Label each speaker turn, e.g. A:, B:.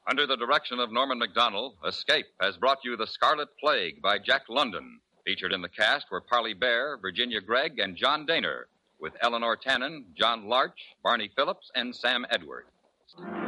A: Under the direction of Norman Macdonnell, Escape has brought you The Scarlet Plague by Jack London. Featured in the cast were Parley Bear, Virginia Gregg, and John Daner, with Eleanor Tannen, John Larch, Barney Phillips, and Sam Edward.